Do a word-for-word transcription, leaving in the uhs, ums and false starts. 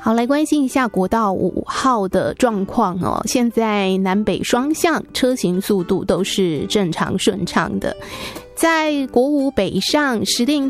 好，来关心一下国道五号的状况哦。现在南北双向车行速度都是正常顺畅的。在国五北上石碇